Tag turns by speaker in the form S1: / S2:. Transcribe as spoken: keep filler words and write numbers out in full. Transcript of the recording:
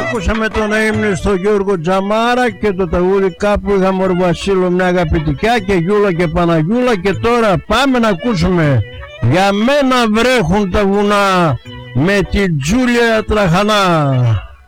S1: Ακούσαμε τον ύμνο στο Γιώργο Τζαμάρα και το τραγούδι Κάπου είχαμε Ορβασίλο μια αγαπητικιά και Γιούλα και Παναγιούλα. Και τώρα πάμε να ακούσουμε Για μένα βρέχουν τα βουνά με την Τζούλια Τραχανά.